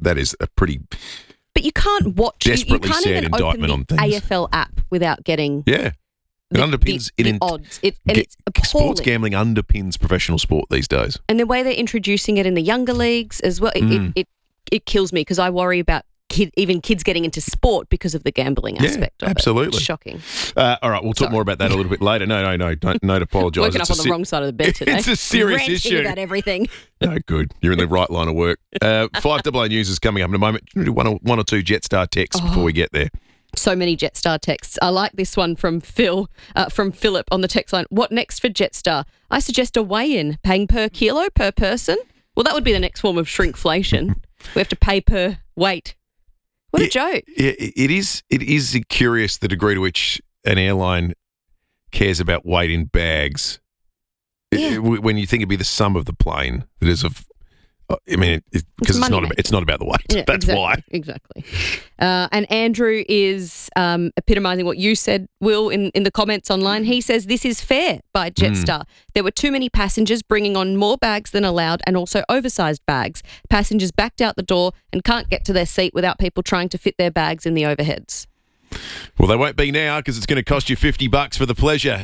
a pretty. But you can't watch. Desperately you can't sad even indictment open the on things. AFL app without getting. Yeah. It underpins the odds. It's appalling. Sports gambling underpins professional sport these days. And the way they're introducing it in the younger leagues as well, it kills me, because I worry about even kids getting into sport because of the gambling aspect of absolutely. it. It's shocking. All right, we'll talk more about that a little bit later. No, don't apologise. Working up on the wrong side of the bed today. It's a serious Ranting issue. about everything. No, good. You're in the right line of work. 5AA News is coming up in a moment. Do one or two Jetstar texts before we get there. So many Jetstar texts. I like this one from Philip on the text line. What next for Jetstar? I suggest a weigh-in, paying per kilo per person. Well, that would be the next form of shrinkflation. We have to pay per weight. What a joke. It is curious the degree to which an airline cares about weight in bags. Yeah. When you think it'd be the sum of the plane, that is of. I mean, because it's not about the weight. Yeah, That's why. Exactly. And Andrew is epitomising what you said, Will, in the comments online. He says, this is fair by Jetstar. There were too many passengers bringing on more bags than allowed, and also oversized bags. Passengers backed out the door and can't get to their seat without people trying to fit their bags in the overheads. Well, they won't be now, because it's going to cost you $50 for the pleasure.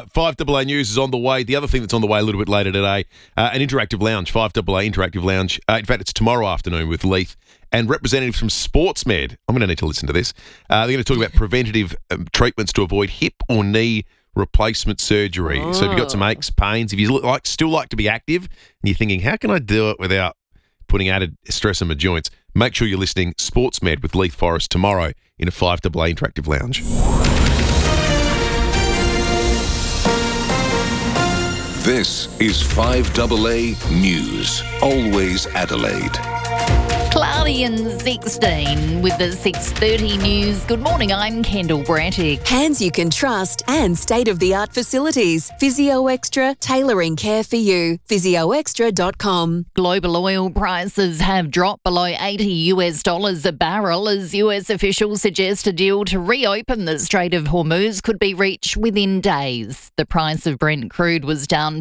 5AA News is on the way. The other thing that's on the way a little bit later today, an interactive lounge, 5AA Interactive Lounge. In fact, it's tomorrow afternoon with Leith and representatives from SportsMed. I'm going to need to listen to this. They're going to talk about preventative treatments to avoid hip or knee replacement surgery. So if you've got some aches, pains, if you still like to be active and you're thinking, how can I do it without putting added stress on my joints, make sure you're listening Sports Med with Leith Forrest tomorrow in a 5AA Interactive Lounge. This is 5AA News. Always Adelaide. Cloudy and 16 with the 6:30 news. Good morning, I'm Kendall Brantick. Hands you can trust and state-of-the-art facilities. Physio Extra, tailoring care for you. PhysioExtra.com. Global oil prices have dropped below $80 a barrel as US officials suggest a deal to reopen the Strait of Hormuz could be reached within days. The price of Brent crude was down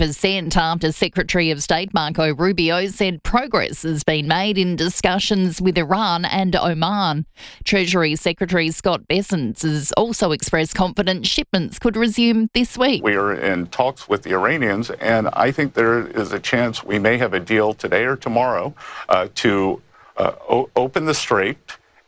5% after Secretary of State Marco Rubio said progress has been made in discussions with Iran and Oman. Treasury Secretary Scott Bessent has also expressed confidence shipments could resume this week. We are in talks with the Iranians, and I think there is a chance we may have a deal today or tomorrow to open the strait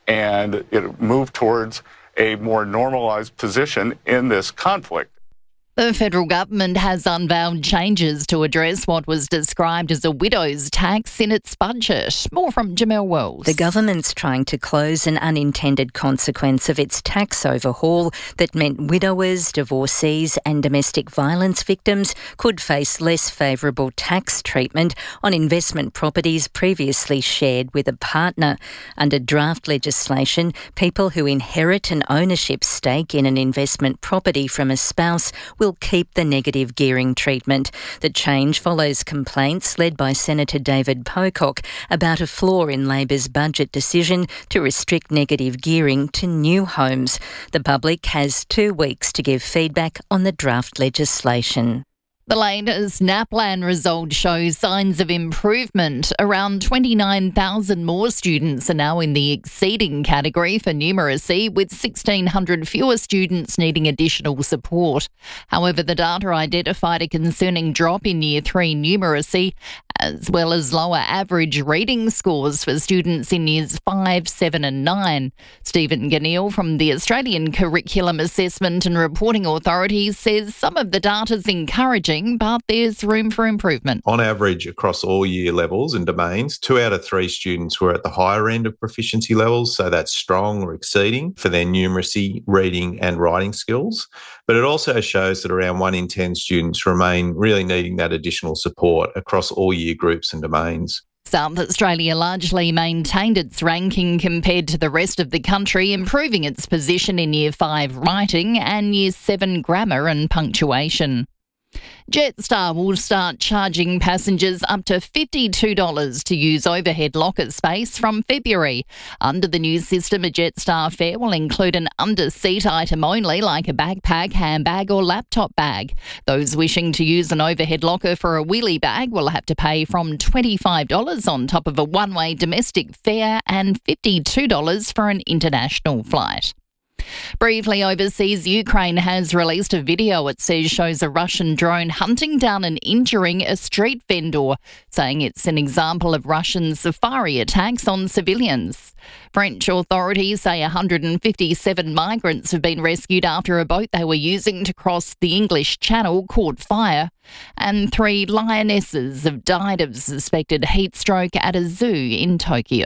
and move towards a more normalized position in this conflict. The federal government has unveiled changes to address what was described as a widow's tax in its budget. More from Jamel Wells. The government's trying to close an unintended consequence of its tax overhaul that meant widowers, divorcees and domestic violence victims could face less favourable tax treatment on investment properties previously shared with a partner. Under draft legislation, people who inherit an ownership stake in an investment property from a spouse will keep the negative gearing treatment. The change follows complaints led by Senator David Pocock about a flaw in Labor's budget decision to restrict negative gearing to new homes. The public has 2 weeks to give feedback on the draft legislation. The latest NAPLAN result shows signs of improvement. Around 29,000 more students are now in the exceeding category for numeracy, with 1,600 fewer students needing additional support. However, the data identified a concerning drop in Year 3 numeracy, as well as lower average reading scores for students in Years 5, 7 and 9. Stephen Ganil from the Australian Curriculum Assessment and Reporting Authority says some of the data's encouraging, but there's room for improvement. On average, across all year levels and domains, 2 out of 3 students were at the higher end of proficiency levels, so that's strong or exceeding for their numeracy, reading and writing skills. But it also shows that around 1 in 10 students remain really needing that additional support across all year groups and domains. South Australia largely maintained its ranking compared to the rest of the country, improving its position in Year 5 writing and Year 7 grammar and punctuation. Jetstar will start charging passengers up to $52 to use overhead locker space from February. Under the new system, a Jetstar fare will include an under-seat item only, like a backpack, handbag or laptop bag. Those wishing to use an overhead locker for a wheelie bag will have to pay from $25 on top of a one-way domestic fare and $52 for an international flight. Briefly overseas, Ukraine has released a video it says shows a Russian drone hunting down and injuring a street vendor, saying it's an example of Russian safari attacks on civilians. French authorities say 157 migrants have been rescued after a boat they were using to cross the English Channel caught fire, and 3 lionesses have died of suspected heat stroke at a zoo in Tokyo.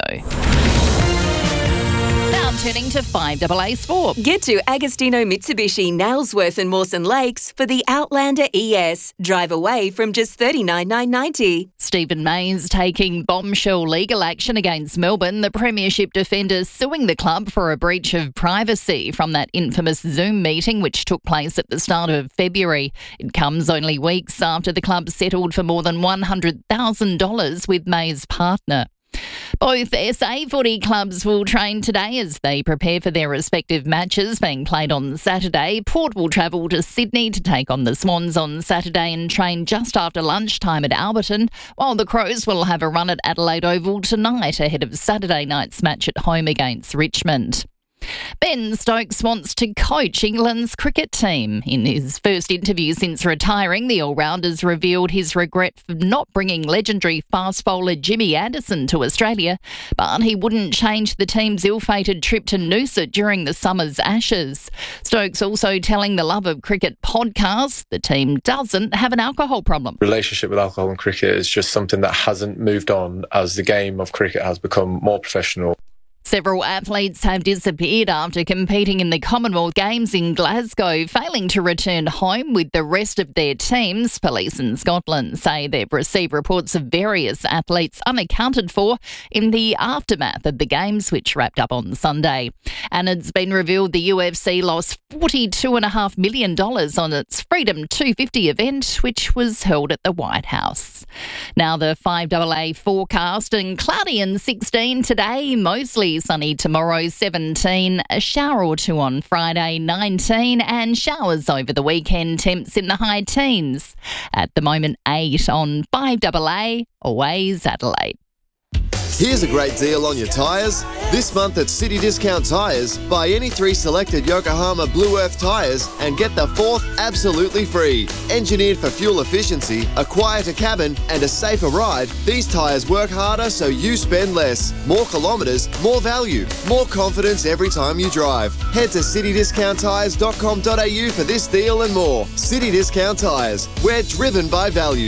Turning to 5AA Sport. Get to Agostino Mitsubishi, Nailsworth and Mawson Lakes for the Outlander ES. Drive away from just $39,990. Stephen Mayne's taking bombshell legal action against Melbourne, the premiership defender suing the club for a breach of privacy from that infamous Zoom meeting which took place at the start of February. It comes only weeks after the club settled for more than $100,000 with May's partner. Both SA footy clubs will train today as they prepare for their respective matches being played on Saturday. Port will travel to Sydney to take on the Swans on Saturday and train just after lunchtime at Alberton, while the Crows will have a run at Adelaide Oval tonight ahead of Saturday night's match at home against Richmond. Ben Stokes wants to coach England's cricket team. In his first interview since retiring, the all-rounder's revealed his regret for not bringing legendary fast bowler Jimmy Anderson to Australia, but he wouldn't change the team's ill-fated trip to Noosa during the summer's Ashes. Stokes also telling the Love of Cricket podcast the team doesn't have an alcohol problem. Relationship with alcohol and cricket is just something that hasn't moved on as the game of cricket has become more professional. Several athletes have disappeared after competing in the Commonwealth Games in Glasgow, failing to return home with the rest of their teams. Police in Scotland say they've received reports of various athletes unaccounted for in the aftermath of the Games, which wrapped up on Sunday. And it's been revealed the UFC lost $42.5 million on its Freedom 250 event, which was held at the White House. Now the 5AA forecast, and cloudy and 16 today, mostly sunny tomorrow, 17, a shower or two on Friday, 19, and showers over the weekend, temps in the high teens. At the moment, 8 on 5AA, always Adelaide. Here's a great deal on your tyres. This month at City Discount Tyres, buy any 3 selected Yokohama Blue Earth tyres and get the 4th absolutely free. Engineered for fuel efficiency, a quieter cabin and a safer ride, these tyres work harder so you spend less. More kilometres, more value, more confidence every time you drive. Head to citydiscounttyres.com.au for this deal and more. City Discount Tyres, we're driven by value.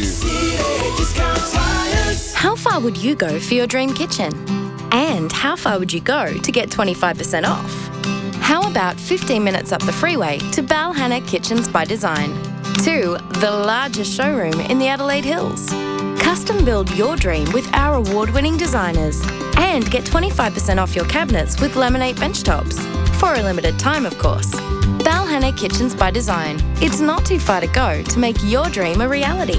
How far would you go for your dream kitchen? And how far would you go to get 25% off? How about 15 minutes up the freeway to Balhanna Kitchens by Design? To the largest showroom in the Adelaide Hills. Custom build your dream with our award-winning designers. And get 25% off your cabinets with laminate bench tops. For a limited time, of course. Balhanna Kitchens by Design. It's not too far to go to make your dream a reality.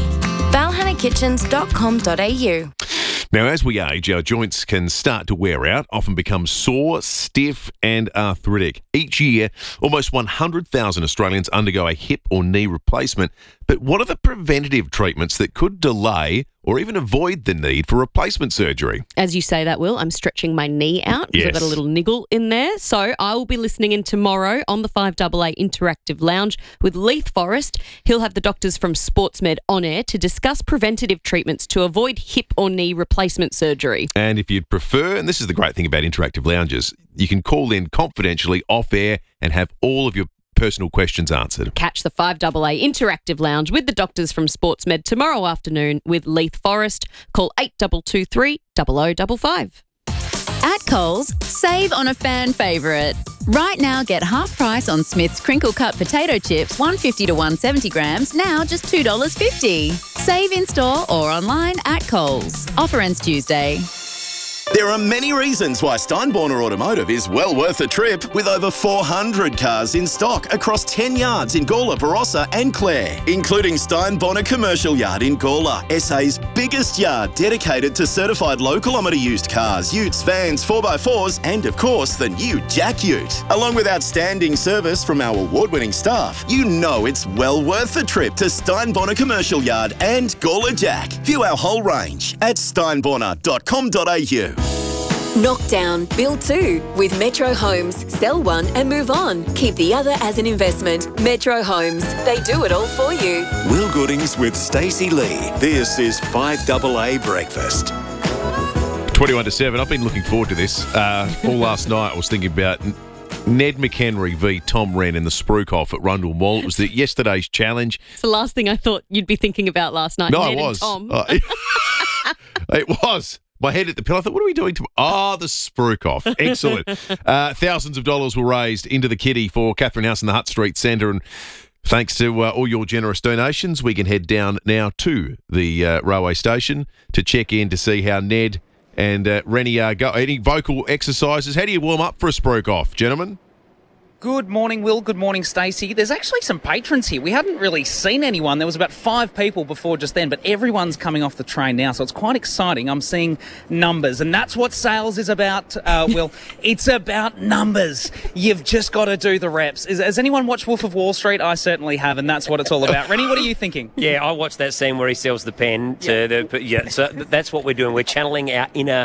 balhannakitchens.com.au. Now, as we age, our joints can start to wear out, often become sore, stiff and arthritic. Each year, almost 100,000 Australians undergo a hip or knee replacement. But what are the preventative treatments that could delay or even avoid the need for replacement surgery? As you say that, Will, I'm stretching my knee out because I've got a little niggle in there. So I will be listening in tomorrow on the 5AA Interactive Lounge with Leith Forrest. He'll have the doctors from SportsMed on air to discuss preventative treatments to avoid hip or knee replacement surgery. And if you'd prefer, and this is the great thing about interactive lounges, you can call in confidentially off air and have all of your personal questions answered. Catch the 5AA Interactive Lounge with the doctors from SportsMed tomorrow afternoon with Leith Forrest. Call 8223 0055. At Coles, save on a fan favourite. Right now, get half price on Smith's crinkle cut potato chips, 150 to 170 grams, now just $2.50. Save in store or online at Coles. Offer ends Tuesday. There are many reasons why Steinborner Automotive is well worth a trip, with over 400 cars in stock across 10 yards in Gawler, Barossa and Clare, including Steinborner Commercial Yard in Gawler, SA's biggest yard dedicated to certified low-kilometre used cars, utes, vans, 4x4s and, of course, the new Jack Ute. Along with outstanding service from our award-winning staff, you know it's well worth a trip to Steinborner Commercial Yard and Gawler Jack. View our whole range at steinborner.com.au. Knock down, build two with Metro Homes. Sell one and move on. Keep the other as an investment. Metro Homes. They do it all for you. Will Goodings with Stacey Lee. This is 5AA Breakfast. 21 to 7. I've been looking forward to this. All last night I was thinking about Ned McHenry v Tom Wren in the Spruik-Off at Rundle Mall. It was yesterday's challenge. It's the last thing I thought you'd be thinking about last night. No, Ned it was. And Tom. It was. My head at the pillow. I thought, what are we doing tomorrow? The Spruik-Off. Excellent. Thousands of dollars were raised into the kitty for Catherine House in the Hutt Street Centre, and thanks to all your generous donations, we can head down now to the railway station to check in to see how Ned and Rennie go. Any vocal exercises? How do you warm up for a Spruik-Off, gentlemen? Good morning, Will. Good morning, Stacey. There's actually some patrons here. We hadn't really seen anyone. There was about 5 people before just then, but everyone's coming off the train now, so it's quite exciting. I'm seeing numbers, and that's what sales is about, Will. It's about numbers. You've just got to do the reps. Has anyone watched Wolf of Wall Street? I certainly have, and that's what it's all about. Rennie, what are you thinking? Yeah, I watched that scene where he sells the pen to so that's what we're doing. We're channeling our inner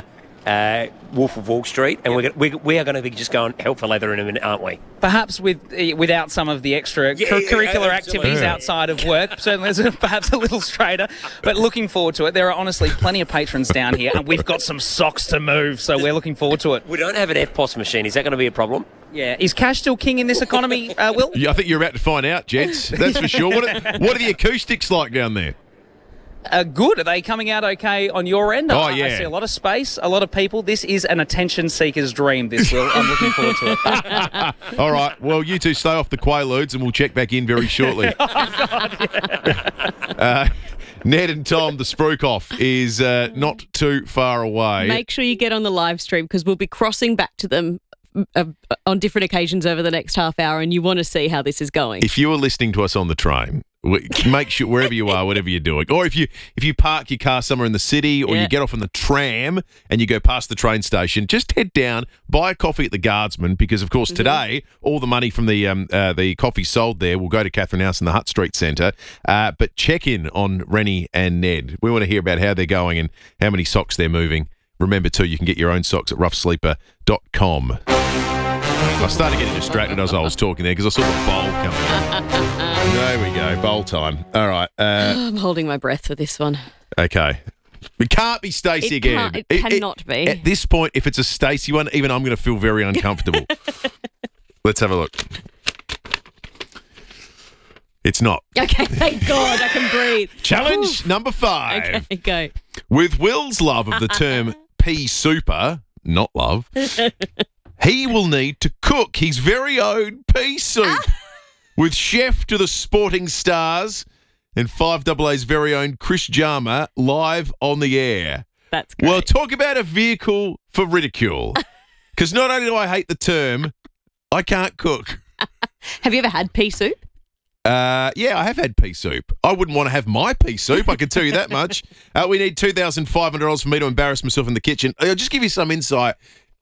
Wolf of Wall Street, and we are going to be just going hell for leather in a minute, aren't we? Perhaps without some of the extra curricular activities outside of work, certainly it's perhaps a little straighter, but looking forward to it. There are honestly plenty of patrons down here, and we've got some socks to move, so we're looking forward to it. We don't have an FPOS machine. Is that going to be a problem? Yeah. Is cash still king in this economy, Will? Yeah, I think you're about to find out, gents. That's for sure. What are the acoustics like down there? Good. Are they coming out okay on your end? Oh, yeah. I see a lot of space, a lot of people. This is an attention seeker's dream, this, Will. I'm looking forward to it. All right. Well, you two stay off the Quaaludes and we'll check back in very shortly. Oh, God, yeah. Ned and Tom, the Spruikoff, is not too far away. Make sure you get on the live stream because we'll be crossing back to them on different occasions over the next half hour, and you want to see how this is going. If you are listening to us on the train, make sure wherever you are, whatever you're doing, or if you park your car somewhere in the city, or you get off on the tram and you go past the train station, just head down, buy a coffee at the Guardsman, because of course today all the money from the coffee sold there will go to Catherine House and the Hutt Street Centre. But check in on Rennie and Ned. We want to hear about how they're going and how many socks they're moving. Remember too, you can get your own socks at roughsleeper.com. I started getting distracted as I was talking there because I saw the bowl coming up. There we go, bowl time. All right. I'm holding my breath for this one. Okay. It can't be Stacey again. It cannot be. At this point, if it's a Stacey one, even I'm going to feel very uncomfortable. Let's have a look. It's not. Okay, thank God I can breathe. Challenge number 5. Okay, go. With Will's love of the term pea super, not love, he will need to cook his very own pea soup with chef to the Sporting Stars and 5AA's very own Chris Jarmer live on the air. That's great. Well, talk about a vehicle for ridicule. Because not only do I hate the term, I can't cook. Have you ever had pea soup? Yeah, I have had pea soup. I wouldn't want to have my pea soup, I can tell you that much. We need $2,500 for me to embarrass myself in the kitchen. I'll just give you some insight.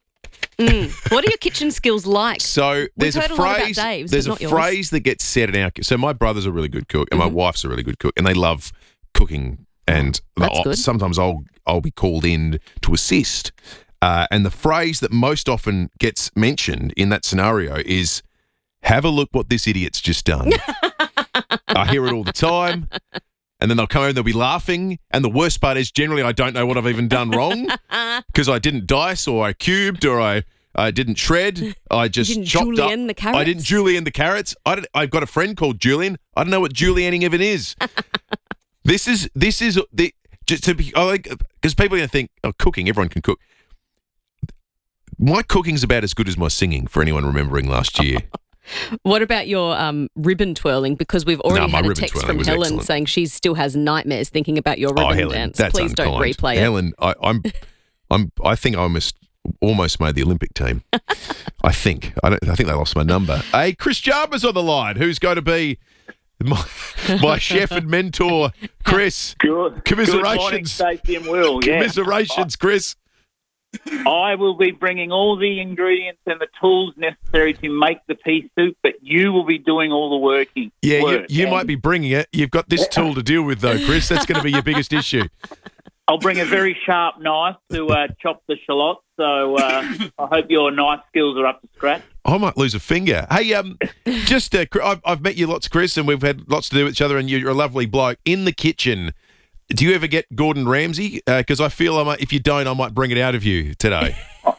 What are your kitchen skills like? So there's We've a heard a lot about phrase. Dave's, There's but a not yours. phrase that gets said in our. So my brother's a really good cook, and my wife's a really good cook, and they love cooking. And That's good. sometimes I'll be called in to assist. And the phrase that most often gets mentioned in that scenario is, "Have a look what this idiot's just done." I hear it all the time. And then they'll come over and they'll be laughing. And the worst part is generally I don't know what I've even done wrong because I didn't dice or I cubed or I didn't shred. I just didn't chopped up. julienne the carrots? I didn't julienne the carrots. I've got a friend called Julian. I don't know what julienning even is. This is the just to be because people are going to think, oh, cooking, everyone can cook. My cooking's about as good as my singing for anyone remembering last year. What about your ribbon twirling? Because we've already had a text from Helen excellent. saying she still has nightmares thinking about your ribbon Helen, dance. that's Please don't unkind. replay it. Helen, I think I almost made the Olympic team. I think they lost my number. Hey, Chris Jarmer's on the line. Who's going to be my chef and mentor, Chris? Good. Commiserations, Good morning, Stacey and Will. Commiserations, Chris. I will be bringing all the ingredients and the tools necessary to make the pea soup, but you will be doing all the working. Yeah, you might be bringing it. You've got this tool to deal with, though, Chris. That's going to be your biggest issue. I'll bring a very sharp knife to chop the shallots, so I hope your knife skills are up to scratch. I might lose a finger. Hey, just I've met you lots, Chris, and we've had lots to do with each other, and you're a lovely bloke. In the kitchen, do you ever get Gordon Ramsay? Because I feel if you don't, I might bring it out of you today.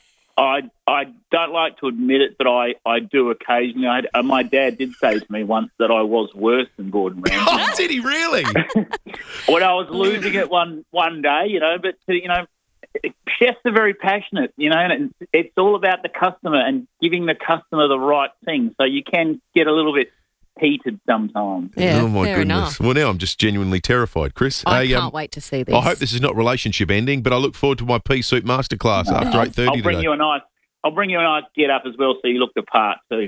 I don't like to admit it, but I do occasionally. My dad did say to me once that I was worse than Gordon Ramsay. Oh, did he really? When I was losing it one day, but chefs are very passionate, and it's all about the customer and giving the customer the right thing. So you can get a little bit heated sometimes. Yeah, oh my fair goodness. enough. Well, now I'm just genuinely terrified, Chris. I can't wait to see this. I hope this is not relationship ending, but I look forward to my pea soup masterclass after 8:30 I'll bring today. I'll bring you a nice get up as well, so you look the part too.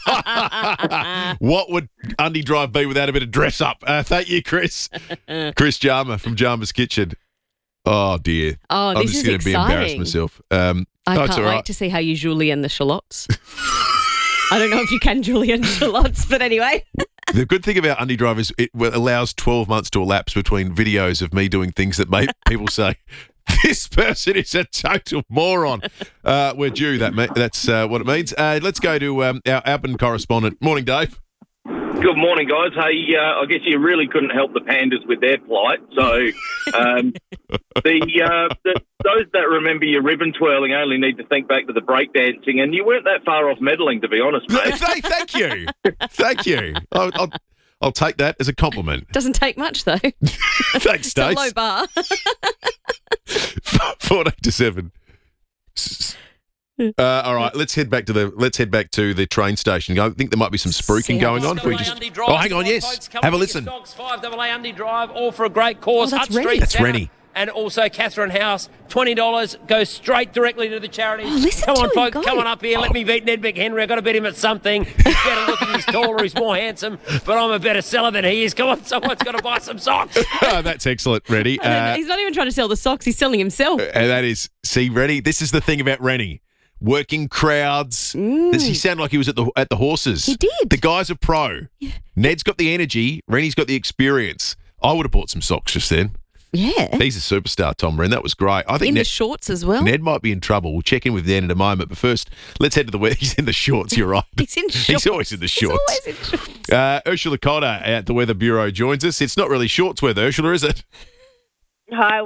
What would Undy Drive be without a bit of dress up? Thank you, Chris. Chris Jarmer from Jarmer's Kitchen. Oh dear. Oh, I'm this just is going to be embarrassed exciting. myself. I it's can't all wait right. to see how you julienne the shallots. I don't know if you can julienne shallots, but anyway. The good thing about Undy Drive is it allows 12 months to elapse between videos of me doing things that make people say, This person is a total moron. We're due. That's what it means. Let's go to our Albin correspondent. Morning, Dave. Good morning, guys. Hey, I guess you really couldn't help the Pandas with their plight. So, those that remember your ribbon twirling only need to think back to the breakdancing, and you weren't that far off meddling, to be honest, mate. Thank you. Thank you. I'll take that as a compliment. Doesn't take much, though. Thanks, It's a Stace. low bar. 14 to 7. All right, let's head back to the train station. I think there might be some spruiking going on. If we just, hang on, yes, have a listen. 5AA Undy Drive, all for a great cause. Oh, Hutt that's Rennie. Street That's Centre. Rennie. And also Catherine House, $20 goes straight directly to the charity. Come on, folks, come on up here. Let me beat Ned McHenry. I've got to beat him at something. He's better looking, he's taller, he's more handsome, but I'm a better seller than he is. Come on, someone's got to buy some socks. That's excellent, Rennie. He's not even trying to sell the socks, he's selling himself. And that is, see, Rennie, this is the thing about Rennie. Working crowds. He sounded like he was at the horses. He did. The guy's a pro. Yeah. Ned's got the energy. Rennie's got the experience. I would have bought some socks just then. Yeah. He's a superstar, Tom Wren. That was great. I think In the shorts as well. Ned might be in trouble. We'll check in with Ned in a moment. But first, let's head to the weather. He's in the shorts. You're right. He's in shorts. He's always in the shorts. Ursula Cotter at the Weather Bureau joins us. It's not really shorts weather, Ursula, is it? Hi.